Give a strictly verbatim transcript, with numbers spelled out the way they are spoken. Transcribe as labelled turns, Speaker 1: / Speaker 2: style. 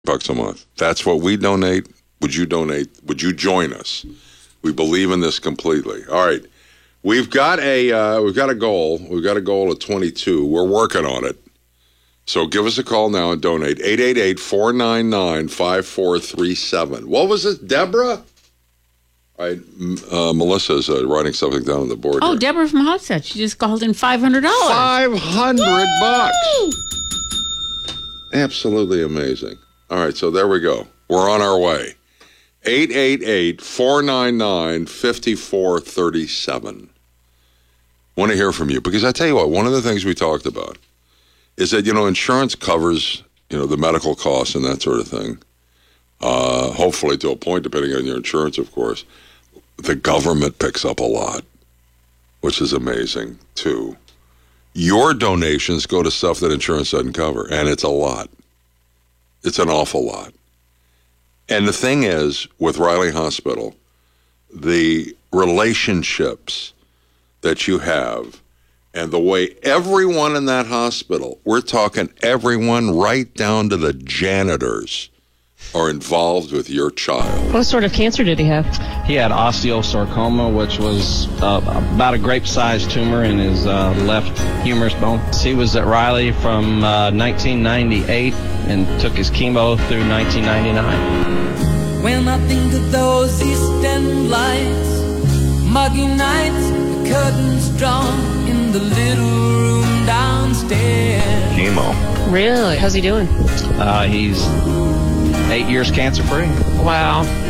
Speaker 1: bucks a month. That's what we donate. Would you donate? Would you join us? We believe in this completely. All right. We've got a uh, we've got a goal. We've got a goal of twenty-two. We're working on it. So give us a call now and donate. eight eight eight, four nine nine, five four three seven. What was it, Deborah? All right, uh, Melissa's uh, writing something down on the board.
Speaker 2: Oh,
Speaker 1: here.
Speaker 2: Deborah from Hotset. She just called in five hundred dollars.
Speaker 1: five hundred bucks. Absolutely amazing. All right, so there we go. We're on our way. eight eight eight, four nine nine, five four three seven. Want to hear from you. Because I tell you what, one of the things we talked about is that, you know, insurance covers, you know, the medical costs and that sort of thing. Uh, hopefully to a point, depending on your insurance, of course. The government picks up a lot, which is amazing, too. Your donations go to stuff that insurance doesn't cover, and it's a lot. It's an awful lot. And the thing is, with Riley Hospital, the relationships that you have and the way everyone in that hospital, we're talking everyone right down to the janitors, are involved with your child.
Speaker 3: What sort of cancer did he have?
Speaker 4: He had osteosarcoma, which was uh, about a grape-sized tumor in his uh, left humerus bone. He was at Riley from uh, nineteen ninety-eight and took his chemo through nineteen ninety-nine.
Speaker 5: When I think of those East End lights, muggy nights, the curtains drawn in the little room downstairs.
Speaker 4: Chemo.
Speaker 3: Really? How's he doing?
Speaker 4: Uh, he's eight years cancer-free.
Speaker 3: Wow.